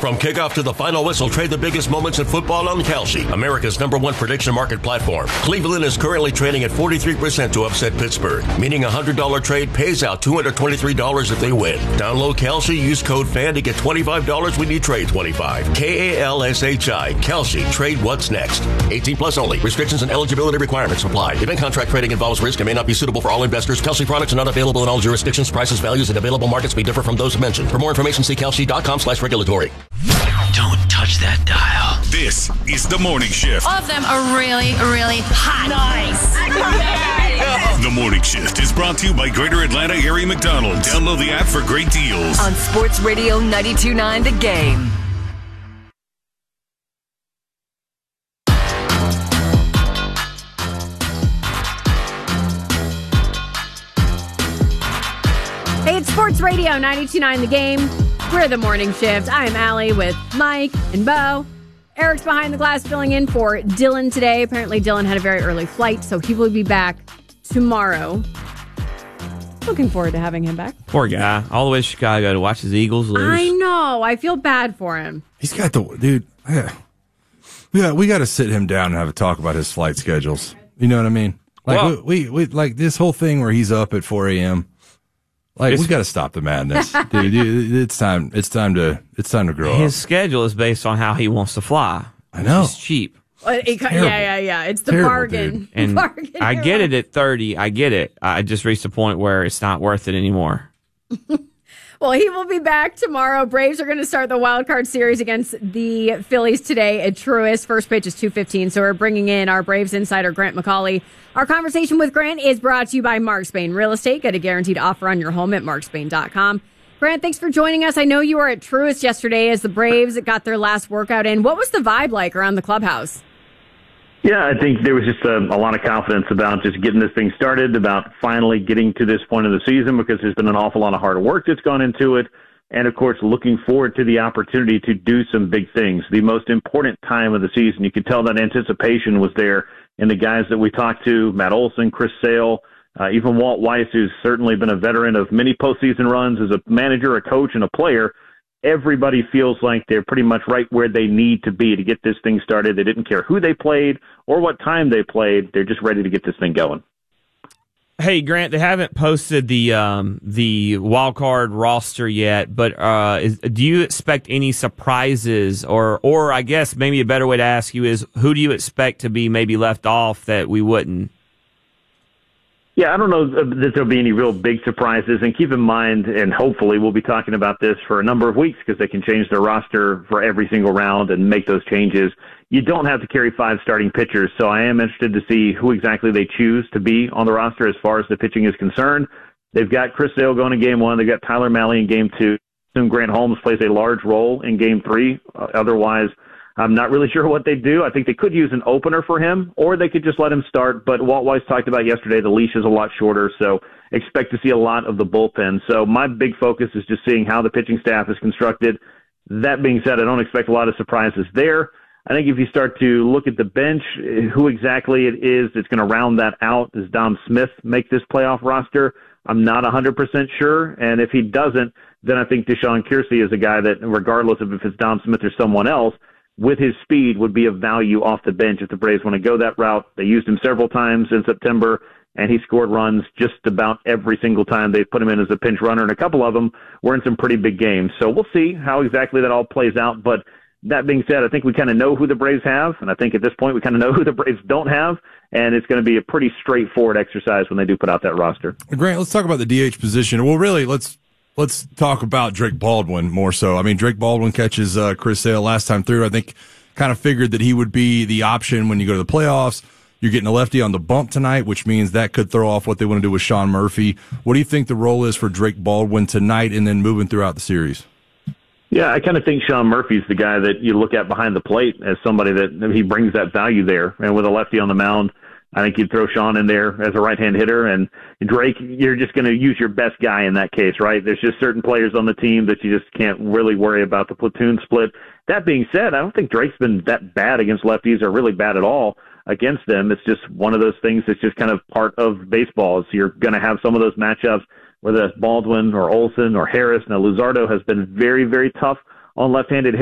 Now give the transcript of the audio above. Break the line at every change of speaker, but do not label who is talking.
From kickoff to the final whistle, trade the biggest moments in football on Kalshi, America's #1 prediction market platform. Cleveland is currently trading at 43% to upset Pittsburgh, meaning a $100 trade pays out $223 if they win. Download Kalshi, use code FAN to get $25 when you trade 25. KALSHI, Kalshi, trade what's next. 18 plus only. Restrictions and eligibility requirements apply. Event contract trading involves risk and may not be suitable for all investors. Kalshi products are not available in all jurisdictions. Prices, values, and available markets may differ from those mentioned. For more information, see kalshi.com/regulatory.
Don't touch that dial.
This is The Morning Shift.
All of them are really, really hot. Nice.
The Morning Shift is brought to you by Greater Atlanta Area McDonald's. Download the app for great deals.
On Sports Radio 92.9 The Game.
Hey, it's Sports Radio 92.9 The Game. We're The Morning Shift. I'm Allie with Mike and Bo. Eric's behind the glass filling in for Dylan today. Apparently Dylan had a very early flight, so he will be back tomorrow. Looking forward to having him back.
Poor guy. All the way to Chicago to watch his Eagles lose.
I know. I feel bad for him.
He's got the... Dude, yeah, we got to sit him down and have a talk about his flight schedules. You know what I mean? Like,
well,
we like this whole thing where he's up at 4 a.m., like, we got to stop the madness, dude. It's time to grow up.
His schedule is based on how he wants to fly.
I know.
It's cheap.
Yeah. It's the bargain.
Dude.
And
bargain
I get it at 30. I get it. I just reached a point where it's not worth it anymore.
Well, he will be back tomorrow. Braves are going to start the wild card series against the Phillies today at Truist. First pitch is 2:15, so we're bringing in our Braves insider, Grant McCauley. Our conversation with Grant is brought to you by Mark Spain Real Estate. Get a guaranteed offer on your home at markspain.com. Grant, thanks for joining us. I know you were at Truist yesterday as the Braves got their last workout in. What was the vibe like around the clubhouse?
Yeah, I think there was just a lot of confidence about just getting this thing started, about finally getting to this point of the season, because there's been an awful lot of hard work that's gone into it. And, of course, looking forward to the opportunity to do some big things. The most important time of the season. You could tell that anticipation was there in the guys that we talked to, Matt Olson, Chris Sale, even Walt Weiss, who's certainly been a veteran of many postseason runs as a manager, a coach, and a player. Everybody feels like they're pretty much right where they need to be to get this thing started. They didn't care who they played or what time they played. They're just ready to get this thing going.
Hey, Grant, they haven't posted the wild card roster yet, but do you expect any surprises? Or I guess maybe a better way to ask you is, who do you expect to be maybe left off that we wouldn't?
Yeah, I don't know that there'll be any real big surprises. And keep in mind, and hopefully we'll be talking about this for a number of weeks, because they can change their roster for every single round and make those changes. You don't have to carry 5 starting pitchers, so I am interested to see who exactly they choose to be on the roster as far as the pitching is concerned. They've got Chris Sale going in Game 1. They've got Tyler Mahle in Game 2. Assume Grant Holmes plays a large role in Game 3. Otherwise, I'm not really sure what they do. I think they could use an opener for him, or they could just let him start. But Walt Weiss talked about yesterday, the leash is a lot shorter, so expect to see a lot of the bullpen. So my big focus is just seeing how the pitching staff is constructed. That being said, I don't expect a lot of surprises there. I think if you start to look at the bench, who exactly it is that's going to round that out. Does Dom Smith make this playoff roster? I'm not 100% sure. And if he doesn't, then I think Deshaun Kiersey is a guy that, regardless of if it's Dom Smith or someone else, with his speed would be of value off the bench if the Braves want to go that route. They used him several times in September, and he scored runs just about every single time they put him in as a pinch runner, and a couple of them were in some pretty big games. So we'll see how exactly that all plays out. But that being said, I think we kind of know who the Braves have, and I think at this point we kind of know who the Braves don't have, and it's going to be a pretty straightforward exercise when they do put out that roster.
Grant, let's talk about the DH position. Well, really, let's talk about Drake Baldwin more so. I mean, Drake Baldwin catches Chris Sale last time through. I think kind of figured that he would be the option when you go to the playoffs. You're getting a lefty on the bump tonight, which means that could throw off what they want to do with Sean Murphy. What do you think the role is for Drake Baldwin tonight and then moving throughout the series?
Yeah, I kind of think Sean Murphy's the guy that you look at behind the plate as somebody that he brings that value there. And with a lefty on the mound, I think you'd throw Sean in there as a right-hand hitter. And Drake, you're just going to use your best guy in that case, right? There's just certain players on the team that you just can't really worry about the platoon split. That being said, I don't think Drake's been that bad against lefties or really bad at all against them. It's just one of those things that's just kind of part of baseball. Is you're going to have some of those matchups, whether that's Baldwin or Olson or Harris. Now, Luzardo has been very, very tough on left-handed hitters.